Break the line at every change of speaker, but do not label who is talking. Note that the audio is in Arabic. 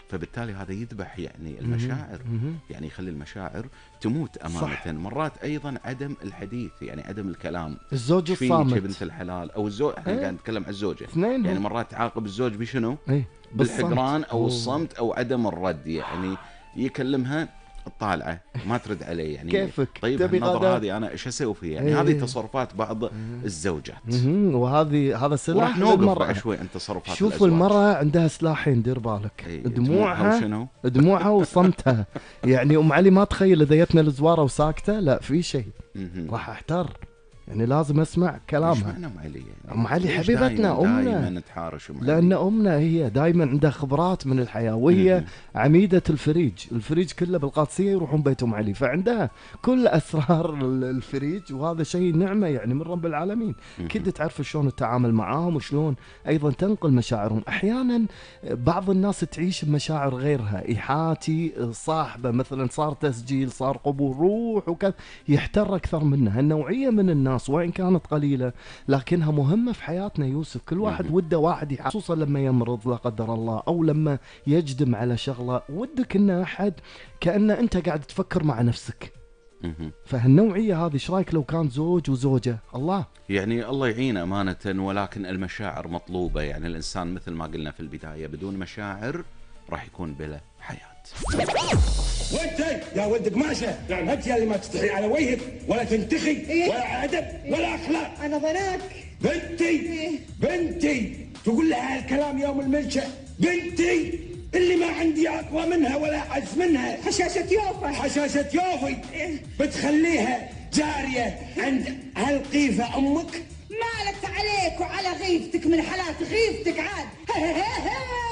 فبالتالي هذا يذبح يعني المشاعر، يعني يخلي المشاعر تموت أمانة. صح. مرات أيضا عدم الحديث، يعني عدم الكلام،
الزوج الصامت
يا بنت الحلال، أو الزوج، احنا قاعد نتكلم عن الزوجة، يعني مرات تعاقب الزوج بشنو؟ بالحقران أو الصمت أو عدم الرد، يعني يكلمها الطالعة ما ترد عليه، يعني
كيفك؟
طيب النظرة هذه أنا إيش أسوي فيها؟ يعني هذه تصرفات بعض الزوجات،
هذا سلاح.
وراح نوقف بعد شوي عن تصرفات
شوف
الأزواج.
المرأة عندها سلاحين، دير بالك، دموعها وصمتها. يعني أم علي ما تخيل إذا جتنا الزوارة وساكتة، لا في شيء، راح أحتر، يعني لازم اسمع كلامها.
ايش معنى ام علي؟ يعني
ام علي حبيبتنا، امنا،
دائما نتحارش ام علي،
لان امنا هي دائما عندها خبرات من الحياه، وهي عميده الفريج كله بالقادسيه يروحون بيت ام علي، فعندها كل اسرار الفريج، وهذا شيء نعمه يعني من رب العالمين. كنت تعرف شلون التعامل معاهم وشلون ايضا تنقل مشاعرهم. احيانا بعض الناس تعيش بمشاعر غيرها، ايحاتي صاحبه مثلا صار تسجيل صار قبول روح وكذا، يحتر اكثر منها. النوعيه من الناس وإن كانت قليلة لكنها مهمة في حياتنا يوسف. كل واحد وده واحد خصوصا لما يمرض لا قدر الله، أو لما يجدم على شغلة، ودك إن أحد كأن أنت قاعد تفكر مع نفسك. فهالنوعية هذه ايش رايك لو كان زوج وزوجة؟ الله
يعني الله يعين أمانة، ولكن المشاعر مطلوبة. يعني الإنسان مثل ما قلنا في البداية بدون مشاعر راح يكون بلا حياة.
وانت يا ولد قماشه، انت يا اللي ما تستحي على وجهك ولا تنتخي ولا ادب ولا اخلاق.
انا ظناك
بنتي تقول لها هالكلام يوم المنشأ، بنتي اللي ما عندي اقوى منها ولا اعز منها،
حشاشة
يوفي بتخليها جاريه عند هالقيفه امك.
مالك عليك وعلى غيفتك، من حالات غيفتك عاد.